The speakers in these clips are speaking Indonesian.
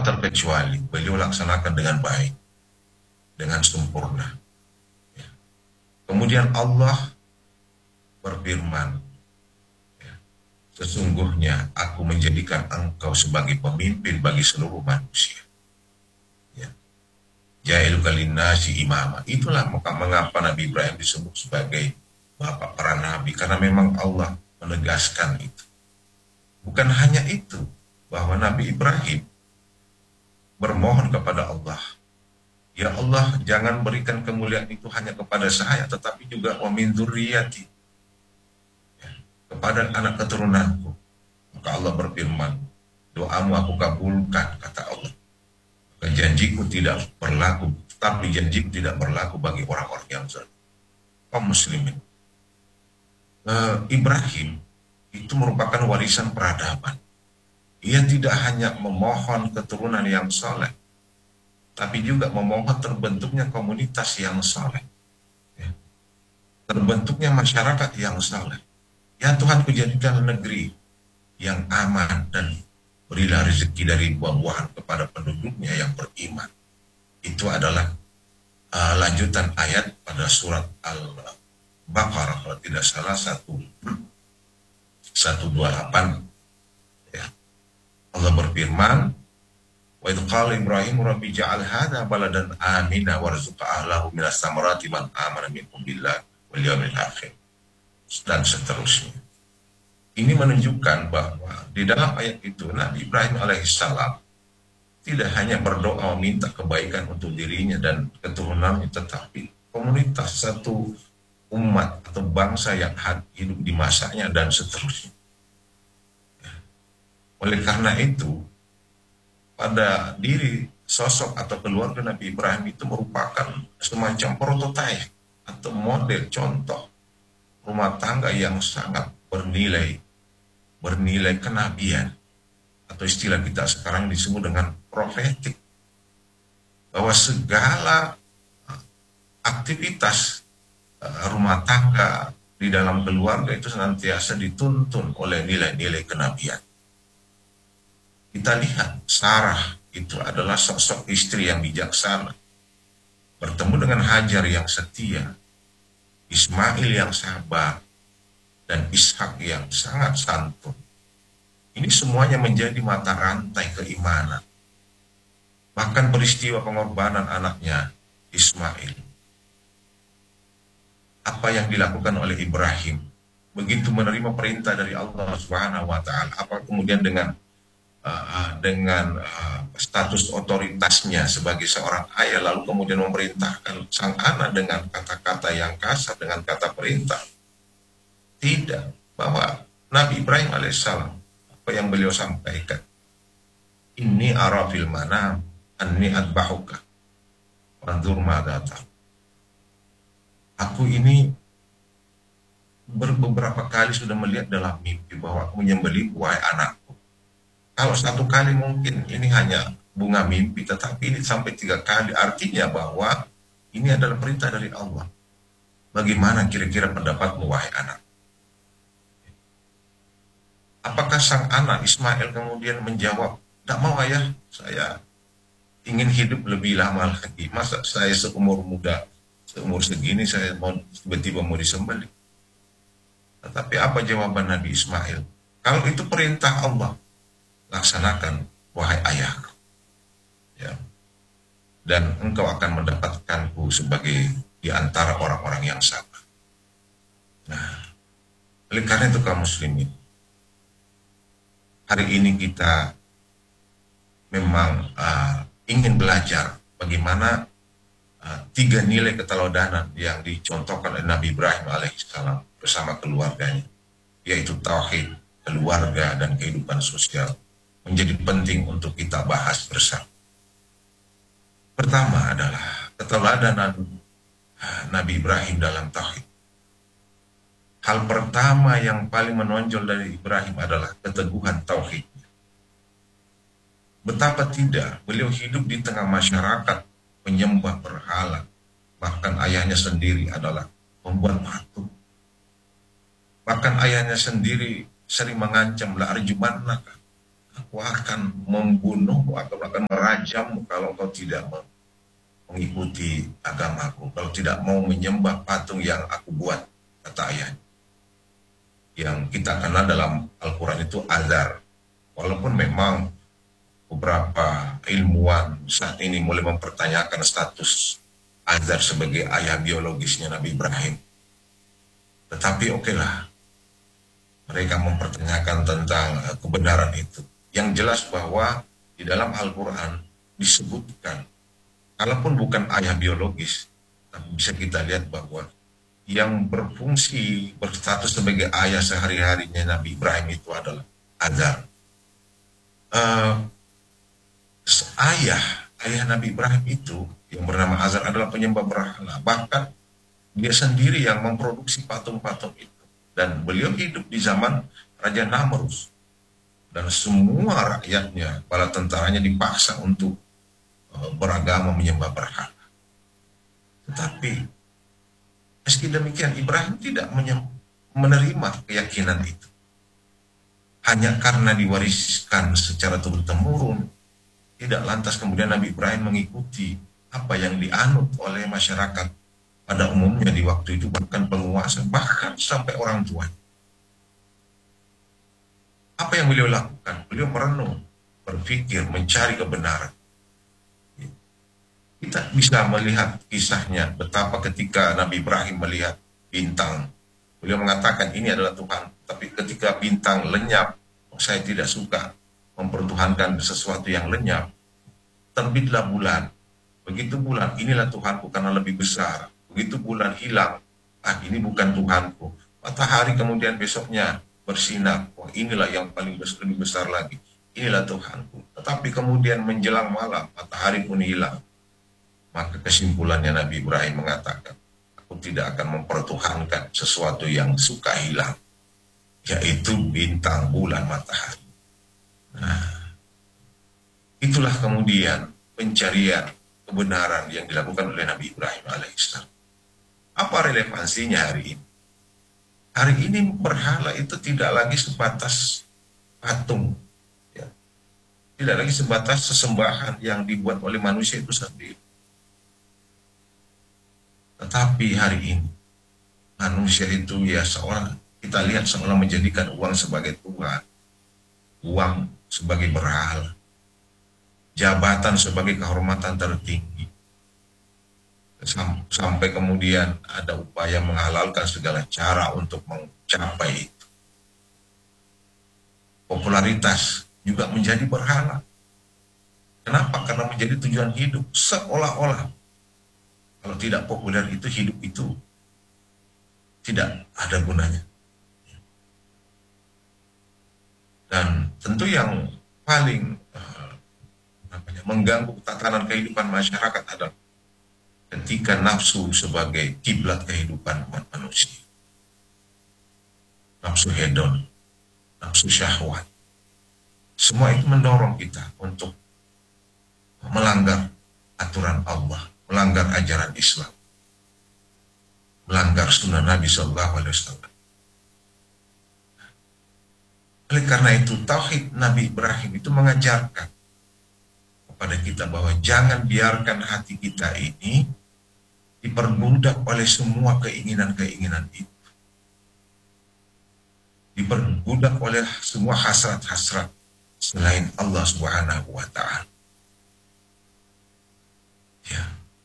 terkecuali beliau laksanakan dengan baik, dengan sempurna. Ya. Kemudian Allah berfirman, ya, sesungguhnya aku menjadikan engkau sebagai pemimpin bagi seluruh manusia. Ya. Jailu kalinasi imama. Itulah mengapa Nabi Ibrahim disebut sebagai bapak para nabi, karena memang Allah menegaskan itu. Bukan hanya itu, bahwa Nabi Ibrahim bermohon kepada Allah, ya Allah, jangan berikan kemuliaan itu hanya kepada saya, tetapi juga wa min dzurriyyati, ya, kepada anak keturunanku. Maka Allah berfirman, doamu aku kabulkan, kata Allah. Maka janjiku tidak berlaku, tapi janjiku tidak berlaku bagi orang-orang yang zalim. Kaum muslimin, Ibrahim itu merupakan warisan peradaban. Ia tidak hanya memohon keturunan yang soleh, tapi juga memohon terbentuknya komunitas yang soleh, ya, terbentuknya masyarakat yang soleh. Ya Tuhan, kujadikan negeri yang aman dan berilah rezeki dari buah-buahan kepada penduduknya yang beriman. Itu adalah lanjutan ayat pada surat Al-Baqarah, kalau tidak salah 128. Ya. Allah berfirman, wa idh qala Ibrahim rabbi ja'al hadha baladan amina warzuq ahlahu minas samarati man amana minhum billahi wal yawmil akhir, dan seterusnya. Ini menunjukkan bahwa di dalam ayat itu Nabi Ibrahim alaihissalam tidak hanya berdoa meminta kebaikan untuk dirinya dan keturunannya, tetapi komunitas, satu umat atau bangsa yang hidup di masanya dan seterusnya. Oleh karena itu, pada diri sosok atau keluarga Nabi Ibrahim itu merupakan semacam prototipe atau model contoh rumah tangga yang sangat bernilai kenabian, atau istilah kita sekarang disebut dengan profetik, bahwa segala aktivitas rumah tangga di dalam keluarga itu senantiasa dituntun oleh nilai-nilai kenabian. Kita lihat Sarah itu adalah sosok istri yang bijaksana, bertemu dengan Hajar yang setia, Ismail yang sabar, dan Ishak yang sangat santun. Ini semuanya menjadi mata rantai keimanan. Bahkan peristiwa pengorbanan anaknya Ismail, apa yang dilakukan oleh Ibrahim, begitu menerima perintah dari Allah Subhanahu wa Ta'ala, apa kemudian dengan status otoritasnya sebagai seorang ayah, lalu kemudian memerintahkan sang anak dengan kata-kata yang kasar, dengan kata perintah. Tidak, bahwa Nabi Ibrahim alaihissalam, apa yang beliau sampaikan, inni ara fil manam anni adbahuka wanzur madza ta'mal. Aku ini beberapa kali sudah melihat dalam mimpi bahwa aku menyembelih wahai anakku. Kalau satu kali mungkin ini hanya bunga mimpi, tetapi ini sampai 3 kali, artinya bahwa ini adalah perintah dari Allah. Bagaimana kira-kira pendapatmu wahai anak? Apakah sang anak Ismail kemudian menjawab, tidak mau ayah, saya ingin hidup lebih lama lagi, masa saya seumur segini saya mau tiba-tiba mau disembelih? Tetapi apa jawaban Nabi Ismail? Kalau itu perintah Allah, laksanakan wahai ayahku, ya, dan engkau akan mendapatkanku sebagai di antara orang-orang yang sabar. Nah, oleh karena itu kaum muslimin, hari ini kita memang ingin belajar bagaimana 3 nilai keteladanan yang dicontohkan oleh Nabi Ibrahim alaihissalam bersama keluarganya, yaitu tauhid, keluarga, dan kehidupan sosial, menjadi penting untuk kita bahas bersama. Pertama adalah keteladanan Nabi Ibrahim dalam tauhid. Hal pertama yang paling menonjol dari Ibrahim adalah keteguhan tauhid. Betapa tidak, beliau hidup di tengah masyarakat penyembah berhala. Bahkan ayahnya sendiri adalah pembuat patung. Bahkan ayahnya sendiri sering mengancam, la arjumannaka, Aku akan membunuh, aku akan merajam kalau kau tidak mengikuti agamaku, kalau tidak mau menyembah patung yang aku buat, kata ayah. Yang kita kenal dalam Al-Quran itu azar. Walaupun memang beberapa ilmuwan saat ini mulai mempertanyakan status azar sebagai ayah biologisnya Nabi Ibrahim. Tetapi oke lah, mereka mempertanyakan tentang kebenaran itu. Yang jelas bahwa di dalam Al-Quran disebutkan, kalaupun bukan ayah biologis, tapi bisa kita lihat bahwa yang berfungsi berstatus sebagai ayah sehari-harinya Nabi Ibrahim itu adalah Azar. Uh, ayah Nabi Ibrahim itu yang bernama Azar adalah penyembah berhala. Bahkan dia sendiri yang memproduksi patung-patung itu. Dan beliau hidup di zaman Raja Namrus. Dan semua rakyatnya, bala tentaranya dipaksa untuk beragama menyembah berhala. Tetapi meski demikian Ibrahim tidak menerima keyakinan itu. Hanya karena diwariskan secara turun-temurun, tidak lantas kemudian Nabi Ibrahim mengikuti apa yang dianut oleh masyarakat pada umumnya di waktu itu, bahkan penguasa, bahkan sampai orang tua. Apa yang beliau lakukan? Beliau merenung, berpikir, mencari kebenaran. Kita bisa melihat kisahnya, betapa ketika Nabi Ibrahim melihat bintang, beliau mengatakan ini adalah Tuhan. Tapi ketika bintang lenyap, saya tidak suka mempertuhankan sesuatu yang lenyap. Terbitlah bulan. Begitu bulan, inilah Tuhanku karena lebih besar. Begitu bulan hilang, ini bukan Tuhanku. Matahari kemudian besoknya bersinar, wah inilah yang paling lebih besar lagi. Inilah Tuhanku. Tetapi kemudian menjelang malam, matahari pun hilang. Maka kesimpulannya Nabi Ibrahim mengatakan, aku tidak akan mempertuhankan sesuatu yang suka hilang, yaitu bintang, bulan, matahari. Nah, itulah kemudian pencarian kebenaran yang dilakukan oleh Nabi Ibrahim alaihissalam. Apa relevansinya hari ini? Hari ini berhala itu tidak lagi sebatas patung, ya. Tidak lagi sebatas sesembahan yang dibuat oleh manusia itu sendiri. Tetapi hari ini manusia itu ya seolah kita lihat seolah menjadikan uang sebagai Tuhan, uang sebagai berhala, jabatan sebagai kehormatan tertinggi. Sampai kemudian ada upaya menghalalkan segala cara untuk mencapai itu. Popularitas juga menjadi berhala. Kenapa? Karena menjadi tujuan hidup. Seolah-olah kalau tidak populer itu, hidup itu tidak ada gunanya. Dan tentu yang paling mengganggu tatanan kehidupan masyarakat adalah ketika nafsu sebagai kiblat kehidupan umat manusia. Nafsu hedon, nafsu syahwat. Semua itu mendorong kita untuk melanggar aturan Allah, melanggar ajaran Islam, melanggar sunnah Nabi SAW. Oleh karena itu, tauhid Nabi Ibrahim itu mengajarkan kepada kita bahwa jangan biarkan hati kita ini diperbudak oleh semua keinginan-keinginan itu. Diperbudak oleh semua hasrat-hasrat selain Allah Subhanahu wa Ta'ala. Ya.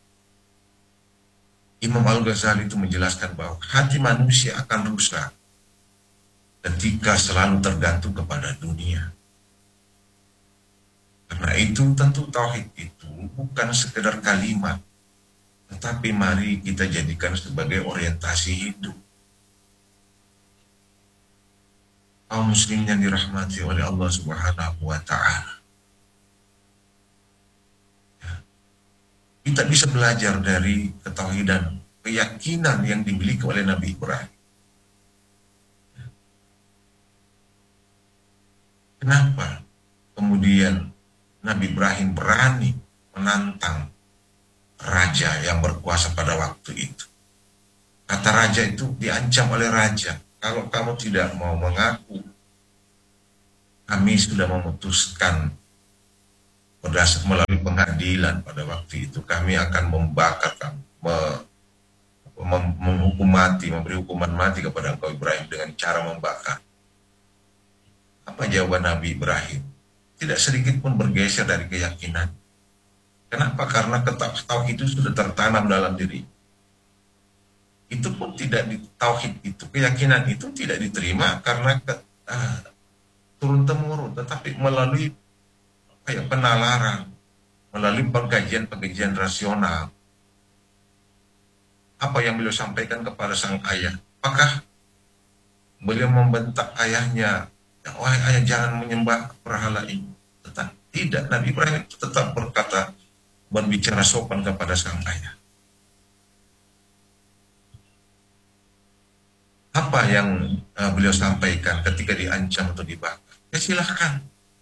Imam Al-Ghazali itu menjelaskan bahwa hati manusia akan rusak ketika selalu tergantung kepada dunia. Karena itu tentu tauhid itu bukan sekedar kalimat, tetapi mari kita jadikan sebagai orientasi hidup. Kaum muslimin yang dirahmati oleh Allah Subhanahu wa Ta'ala. Ya. Kita bisa belajar dari ketauhidan, keyakinan yang dimiliki oleh Nabi Ibrahim. Kenapa kemudian Nabi Ibrahim berani menantang raja yang berkuasa pada waktu itu? Kata raja itu diancam oleh raja, kalau kamu tidak mau mengaku kami sudah memutuskan melalui pengadilan pada waktu itu kami akan membakar kamu, menghukum mati, memberi hukuman mati kepada engkau Ibrahim dengan cara membakar. Apa jawaban Nabi Ibrahim? Tidak sedikit pun bergeser dari keyakinan. Kenapa? Karena tauhid itu sudah tertanam dalam diri. Itu pun tidak di tauhid itu, keyakinan itu tidak diterima karena turun temurun, tetapi melalui penalaran, melalui pengkajian rasional. Apa yang beliau sampaikan kepada sang ayah? Apakah beliau membentak ayahnya, wahai ayah jangan menyembah berhala ini? Tetap tidak. Nabi Ibrahim itu tetap berbicara sopan kepada sang ayah. Apa yang beliau sampaikan ketika diancam atau dibakar? Ya silahkan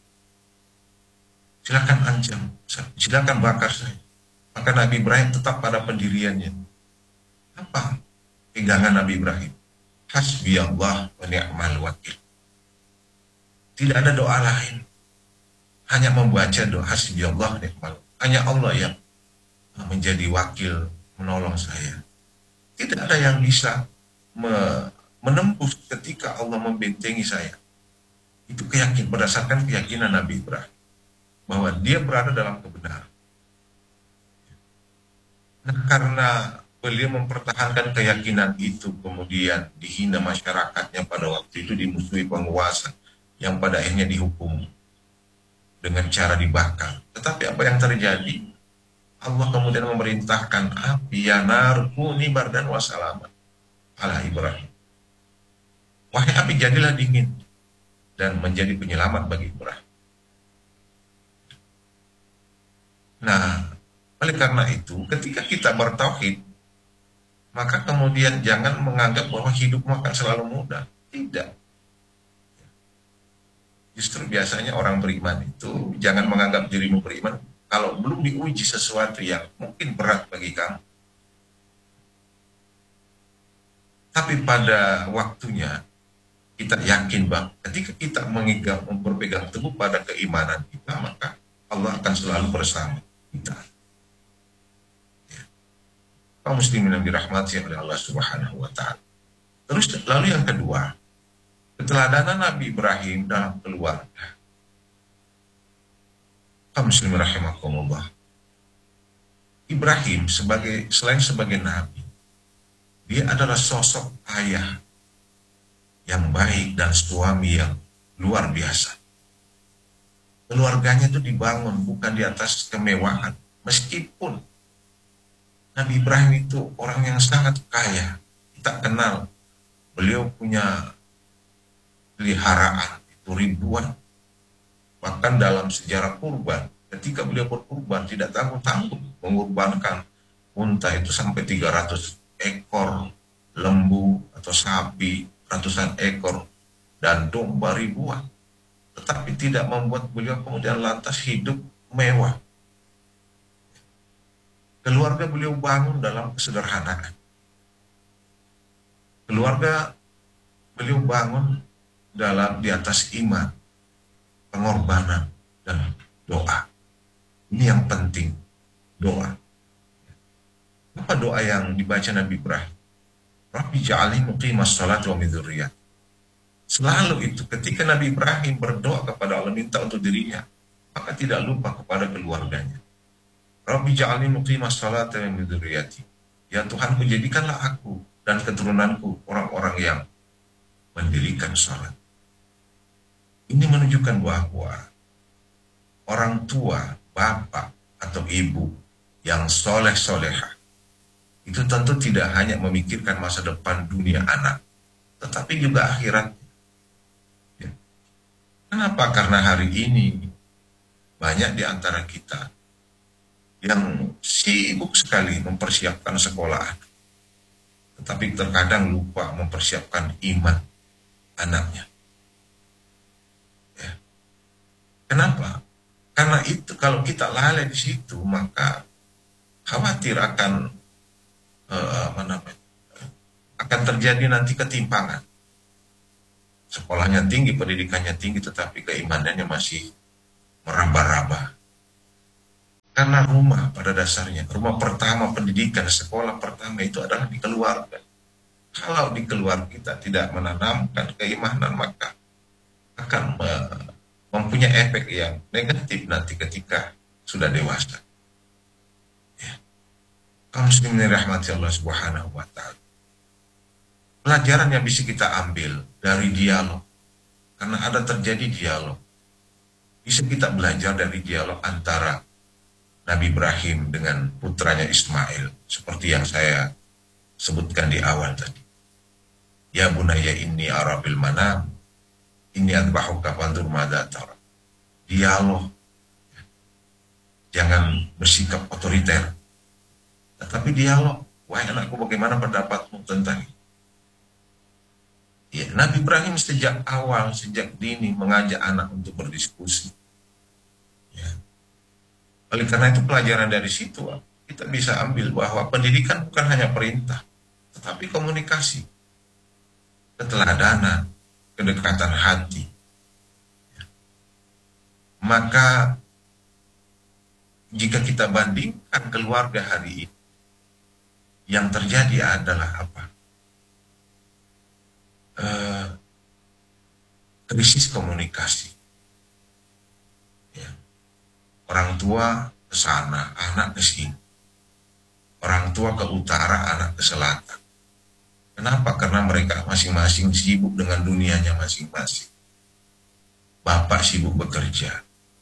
ancam, silahkan bakar saya. Maka Nabi Ibrahim tetap pada pendiriannya. Apa pegangan Nabi Ibrahim? Hasbiyallah wa ni'mal wakil. Tidak ada doa lain. Hanya membaca doa hasbiyallah wa ni'mal wakil. Hanya Allah yang menjadi wakil menolong saya. Tidak ada yang bisa menembus ketika Allah membentengi saya. Itu berdasarkan keyakinan Nabi Ibrahim bahwa dia berada dalam kebenaran. Nah, karena beliau mempertahankan keyakinan itu, kemudian dihina masyarakatnya pada waktu itu, dimusuhi penguasa yang pada akhirnya dihukum dengan cara dibakar. Tetapi apa yang terjadi? Allah kemudian memerintahkan api, ya nar kuni bardan wa salaman ala Ibrahim. Wahai api, jadilah dingin dan menjadi penyelamat bagi Ibrahim. Nah, oleh karena itu, ketika kita bertauhid, maka kemudian jangan menganggap bahwa hidupmu akan selalu mudah. Tidak. Justru biasanya orang beriman itu jangan menganggap dirimu beriman kalau belum diuji sesuatu yang mungkin berat bagi kamu. Tapi pada waktunya kita yakin bahwa ketika kita berpegang teguh pada keimanan kita, maka Allah akan selalu bersama kita. Ya. Kaum muslimin yang dirahmati oleh Allah Subhanahu wa taala. Terus lalu yang kedua, keteladanan Nabi Ibrahim dalam keluarga. Kaum muslimin rahimakumullah. Ibrahim selain sebagai nabi, dia adalah sosok ayah yang baik dan suami yang luar biasa. Keluarganya itu dibangun bukan di atas kemewahan. Meskipun Nabi Ibrahim itu orang yang sangat kaya, kita kenal beliau punya peliharaan itu ribuan. Bahkan dalam sejarah kurban, ketika beliau berkurban tidak tanggung-tanggung mengorbankan unta itu sampai 300 ekor, lembu atau sapi ratusan ekor, dan domba ribuan. Tetapi tidak membuat beliau kemudian lantas hidup mewah. Keluarga beliau bangun dalam kesederhanaan. Keluarga beliau bangun di atas iman, pengorbanan, dan doa. Ini yang penting, doa. Apa doa yang dibaca Nabi Ibrahim? Rabbi ja'alni muqimas salati wa min dzurriyyati. Selalu itu ketika Nabi Ibrahim berdoa kepada Allah minta untuk dirinya, maka tidak lupa kepada keluarganya. Rabbi ja'alni muqimas salati wa min dzurriyyati. Ya Tuhanku, jadikanlah aku dan keturunanku orang-orang yang mendirikan salat. Ini menunjukkan bahwa orang tua, bapak atau ibu yang soleh-solehah itu tentu tidak hanya memikirkan masa depan dunia anak, tetapi juga akhirat. Ya. Kenapa? Karena hari ini banyak di antara kita yang sibuk sekali mempersiapkan sekolah, tetapi terkadang lupa mempersiapkan iman anaknya. Ya. Kenapa? Karena itu kalau kita lalai di situ, maka khawatir akan akan terjadi nanti ketimpangan. sekolahnya tinggi, pendidikannya tinggi, tetapi keimanannya masih meraba-raba. Karena rumah pada dasarnya, rumah pertama pendidikan, sekolah pertama itu adalah di keluarga. Kalau di keluarga kita tidak menanamkan keimanan, maka akan mempunyai efek yang negatif nanti ketika sudah dewasa. Ya. Kaum muslimin rahmati Allah Subhanahu wa taala. Pelajaran yang bisa kita ambil dari dialog, karena ada terjadi dialog. Bisa kita belajar dari dialog antara Nabi Ibrahim dengan putranya Ismail, seperti yang saya sebutkan di awal tadi. Ya bunayya inni ara bil manam, inni adbahuka fanzur madza tara. Dialog, jangan bersikap otoriter, tetapi dialog. Wahai anakku, bagaimana pendapatmu tentang ini? Ya, Nabi Ibrahim sejak awal, sejak dini mengajak anak untuk berdiskusi. Ya. Oleh karena itu pelajaran dari situ kita bisa ambil bahwa pendidikan bukan hanya perintah, tetapi komunikasi, keteladanan, kedekatan hati. Ya. Maka jika kita bandingkan keluarga hari ini, yang terjadi adalah apa? Krisis komunikasi. Ya. Orang tua ke sana, anak ke sini. Orang tua ke utara, anak ke selatan. Kenapa? Karena mereka masing-masing sibuk dengan dunianya masing-masing. Bapak sibuk bekerja.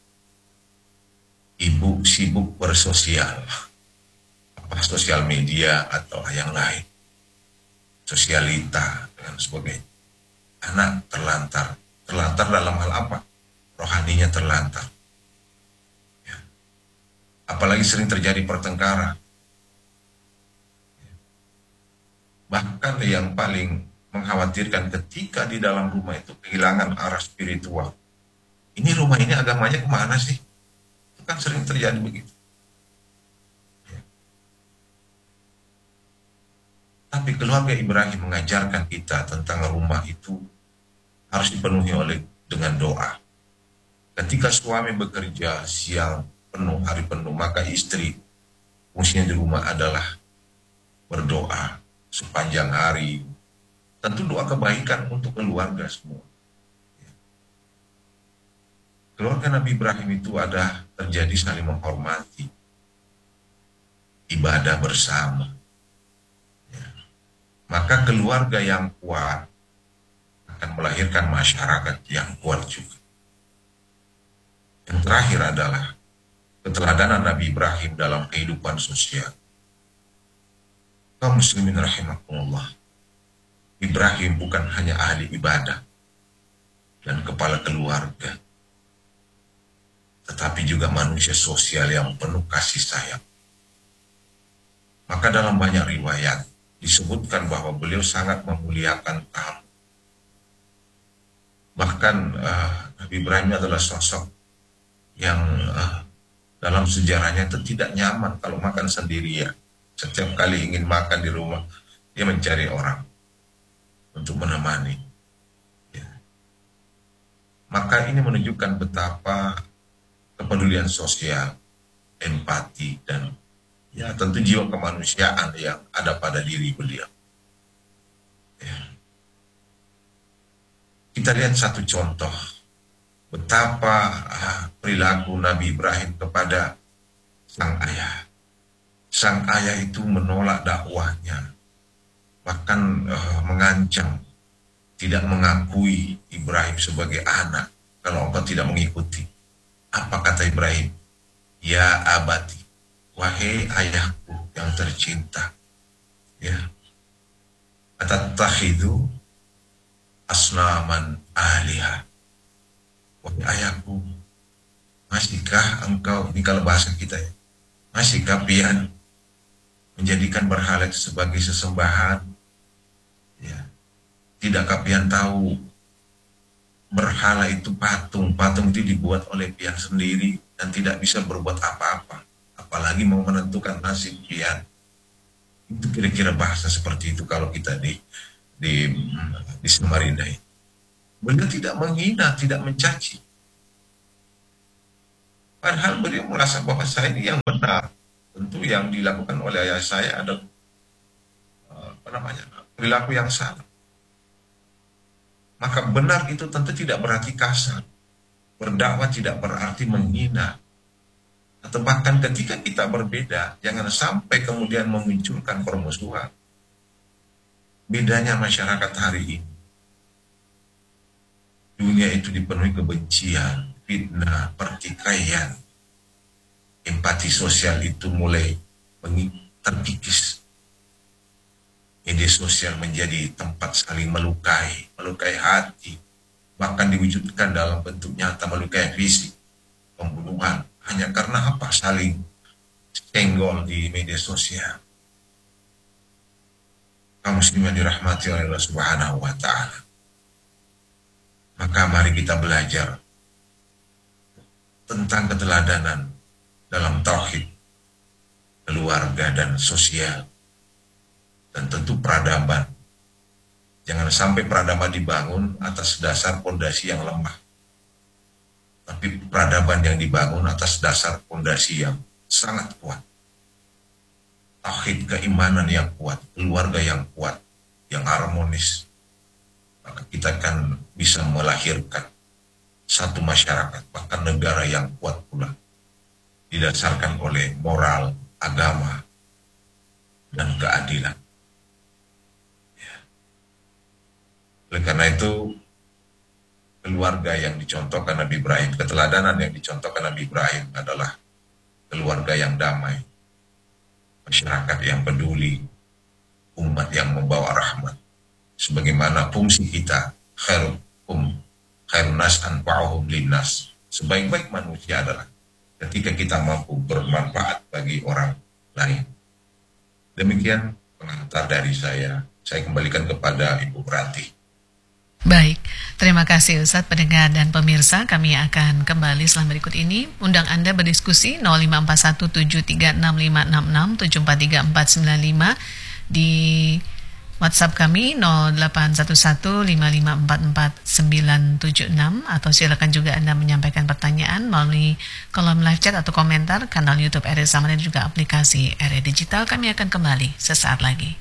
Ibu sibuk bersosial. Apa sosial media atau yang lain. Sosialita dan sebagainya. Anak terlantar dalam hal apa? Rohaninya terlantar. Ya. Apalagi sering terjadi pertengkaran. Ya. Bahkan yang paling mengkhawatirkan ketika di dalam rumah itu kehilangan arah spiritual. Ini rumah ini agamanya kemana sih? Itu kan sering terjadi begitu. Tapi keluarga Ibrahim mengajarkan kita tentang rumah itu harus dipenuhi dengan doa. Ketika suami bekerja siang penuh, hari penuh, maka istri fungsinya di rumah adalah berdoa sepanjang hari. Tentu doa kebaikan untuk keluarga semua. Keluarga Nabi Ibrahim itu ada terjadi saling menghormati, ibadah bersama. Maka keluarga yang kuat akan melahirkan masyarakat yang kuat juga. Yang terakhir adalah keteladanan Nabi Ibrahim dalam kehidupan sosial. Kaum muslimin rahimakumullah. Ibrahim bukan hanya ahli ibadah dan kepala keluarga, tetapi juga manusia sosial yang penuh kasih sayang. Maka dalam banyak riwayat disebutkan bahwa beliau sangat memuliakan tamu. Bahkan Nabi Ibrahim adalah sosok yang dalam sejarahnya itu tidak nyaman kalau makan sendirian. Setiap kali ingin makan di rumah, dia mencari orang untuk menemani. Ya. Maka ini menunjukkan betapa kepedulian sosial, empati, dan ya tentu jiwa kemanusiaan yang ada pada diri beliau. Ya. Kita lihat satu contoh betapa perilaku Nabi Ibrahim kepada sang ayah. Sang ayah itu menolak dakwahnya, bahkan mengancam tidak mengakui Ibrahim sebagai anak kalau engkau tidak mengikuti. Apa kata Ibrahim? Ya abati, wahai ayahku yang tercinta, ya, atatakhidu asnaman aliha. Wahai ayahku, masihkah engkau, ini kalau bahasa kita ya, masihkah pian menjadikan berhala sebagai sesembahan? Ya. Tidakkah pian tahu berhala itu patung itu dibuat oleh pian sendiri dan tidak bisa berbuat apa-apa, apalagi mau menentukan nasib pian. Itu kira-kira bahasa seperti itu kalau kita di Samarinda. Beliau tidak menghina, tidak mencaci. Padahal beliau merasa bahwa saya ini yang benar. Tentu yang dilakukan oleh ayah saya ada perilaku yang salah. Maka benar itu tentu tidak berarti kasar. Berdakwah tidak berarti menghina. Atau bahkan ketika kita berbeda, jangan sampai kemudian memunculkan permusuhan. Bedanya masyarakat hari ini. Dunia itu dipenuhi kebencian, fitnah, pertikaian. Empati sosial itu mulai terkikis. Media sosial menjadi tempat saling melukai hati, bahkan diwujudkan dalam bentuk nyata melukai fisik, pembunuhan, hanya karena apa? Saling senggol di media sosial. Kaum muslimin dirahmati oleh Allah Subhanahu wa Ta'ala. Maka mari kita belajar tentang keteladanan dalam tauhid, keluarga dan sosial, dan tentu peradaban. Jangan sampai peradaban dibangun atas dasar fondasi yang lemah, tapi peradaban yang dibangun atas dasar fondasi yang sangat kuat. Tauhid, keimanan yang kuat, keluarga yang kuat, yang harmonis, maka kita akan bisa melahirkan satu masyarakat, bahkan negara yang kuat pula, didasarkan oleh moral, agama, dan keadilan. Oleh karena itu, keluarga yang dicontohkan Nabi Ibrahim, keteladanan yang dicontohkan Nabi Ibrahim adalah keluarga yang damai, masyarakat yang peduli, umat yang membawa rahmat. Sebagaimana fungsi kita, khairun nas anfa'uhum linnas. Sebaik-baik manusia adalah ketika kita mampu bermanfaat bagi orang lain. Demikian pengantar dari saya. Saya kembalikan kepada Ibu Ranti. Baik, terima kasih Ustadz, pendengar dan pemirsa. Kami akan kembali setelah berikut ini. Undang Anda berdiskusi 0541736566743495 di WhatsApp kami 0811554496 atau silakan juga Anda menyampaikan pertanyaan melalui kolom live chat atau komentar kanal YouTube RRI Sama dan juga aplikasi RRI Digital. Kami akan kembali sesaat lagi.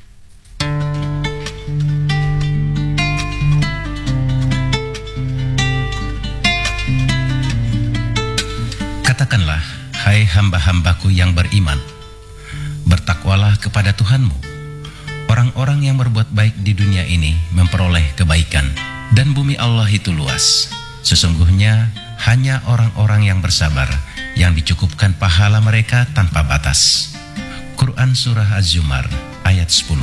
Katakanlah, hai hamba-hambaku yang beriman, bertakwalah kepada Tuhanmu. Orang-orang yang berbuat baik di dunia ini memperoleh kebaikan, dan bumi Allah itu luas. Sesungguhnya hanya orang-orang yang bersabar yang dicukupkan pahala mereka tanpa batas. Quran Surah Az-Zumar ayat 10.